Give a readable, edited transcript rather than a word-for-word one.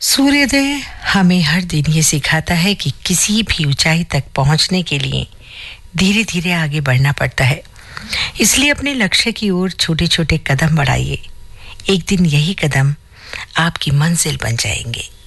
सूर्योदय हमें हर दिन ये सिखाता है कि किसी भी ऊंचाई तक पहुंचने के लिए धीरे धीरे आगे बढ़ना पड़ता है। इसलिए अपने लक्ष्य की ओर छोटे छोटे कदम बढ़ाइए। एक दिन यही कदम आपकी मंजिल बन जाएंगे।